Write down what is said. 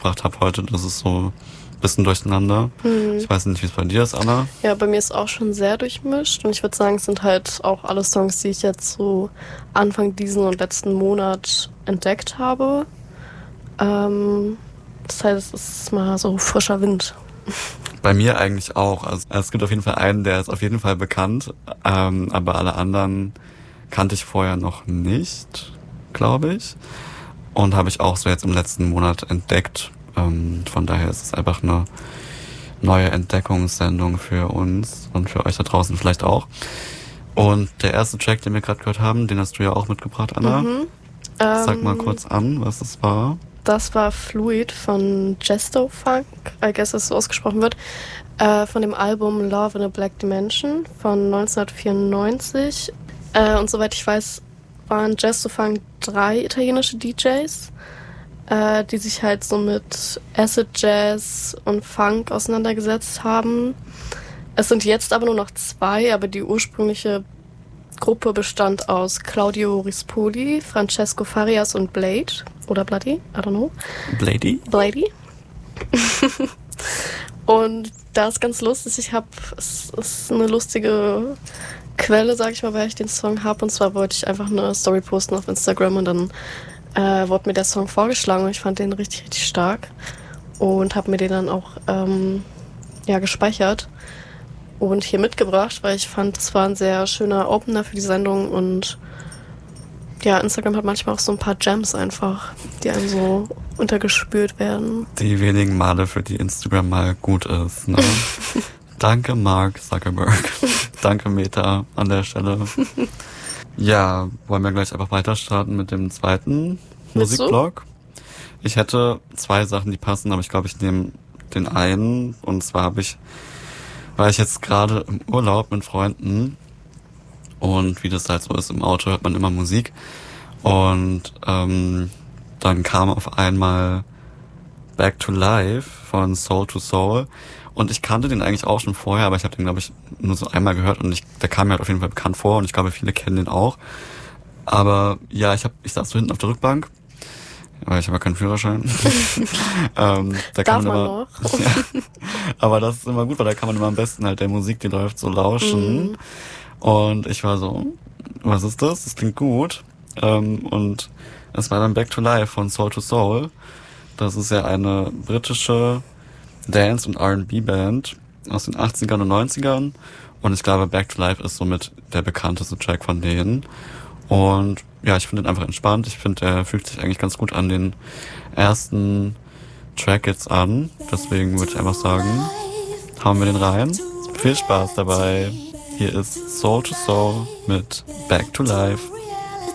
gebracht habe heute. Das ist so ein bisschen durcheinander. Ich weiß nicht, wie es bei dir ist, Anna. Ja, bei mir ist auch schon sehr durchmischt. Und ich würde sagen, es sind halt auch alle Songs, die ich jetzt so Anfang diesen und letzten Monat entdeckt habe. Das heißt, es ist mal so frischer Wind. Bei mir eigentlich auch. Also es gibt auf jeden Fall einen, der ist auf jeden Fall bekannt, aber alle anderen kannte ich vorher noch nicht, glaube ich. Und habe ich auch so jetzt im letzten Monat entdeckt. Von daher ist es einfach eine neue Entdeckungssendung für uns und für euch da draußen vielleicht auch. Und der erste Track, den wir gerade gehört haben, den hast du ja auch mitgebracht, Anna. Sag mal kurz an, was das war. Das war Fluid von Jesto Funk, I guess, dass es so ausgesprochen wird, von dem Album Love in a Black Dimension von 1994. Und soweit ich weiß, waren Jesto Funk 3 italienische DJs, die sich halt so mit Acid Jazz und Funk auseinandergesetzt haben. Es sind jetzt aber nur noch 2, aber die ursprüngliche Gruppe bestand aus Claudio Rispoli, Francesco Farias und Blade. Oder Bloody, I don't know. Blady? Und da ist ganz lustig, es ist eine lustige Quelle, sag ich mal, weil ich den Song habe. Und zwar wollte ich einfach eine Story posten auf Instagram und dann wurde mir der Song vorgeschlagen und ich fand den richtig, richtig stark. Und habe mir den dann auch gespeichert und hier mitgebracht, weil ich fand, es war ein sehr schöner Opener für die Sendung und ja, Instagram hat manchmal auch so ein paar Gems einfach, die einem so untergespült werden. Die wenigen Male, für die Instagram mal gut ist. Ne? Danke, Mark Zuckerberg. Danke, Meta, an der Stelle. Ja, wollen wir gleich einfach weiter starten mit dem zweiten Musikblog. Ich hätte 2 Sachen, die passen, aber ich glaube, ich nehme den einen. Und zwar war ich jetzt gerade im Urlaub mit Freunden. Und wie das halt so ist, im Auto hört man immer Musik. Und dann kam auf einmal Back to Life von Soul to Soul. Und ich kannte den eigentlich auch schon vorher, aber ich habe den, glaube ich, nur so einmal gehört. Und der kam mir halt auf jeden Fall bekannt vor. Und ich glaube, viele kennen den auch. Aber ja, ich saß so hinten auf der Rückbank. Aber ich habe ja keinen Führerschein. Da Darf kann man immer, noch. Ja, aber das ist immer gut, weil da kann man immer am besten halt der Musik, die läuft, so lauschen. Und ich war so, was ist das? Das klingt gut. Und es war dann Back to Life von Soul to Soul. Das ist ja eine britische Dance- und R&B-Band aus den 80ern und 90ern. Und ich glaube, Back to Life ist somit der bekannteste Track von denen. Und ja, ich finde den einfach entspannt. Ich finde, der fühlt sich eigentlich ganz gut an den ersten Track jetzt an. Deswegen würde ich einfach sagen, hauen wir den rein. Viel Spaß dabei. Hier ist Soul to Soul mit Back to Life.